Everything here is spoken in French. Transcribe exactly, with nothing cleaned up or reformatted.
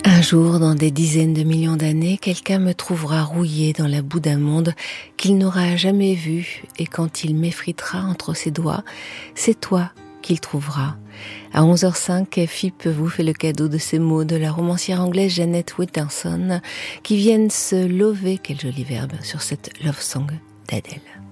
Un jour, dans des dizaines de millions d'années, quelqu'un me trouvera rouillé dans la boue d'un monde qu'il n'aura jamais vu, et quand il m'effritera entre ses doigts, c'est toi qu'il trouvera. À onze heures cinq, F I P vous fait le cadeau de ces mots de la romancière anglaise Jeanette Winterson, qui viennent se lover, quel joli verbe, sur cette love song d'Adèle.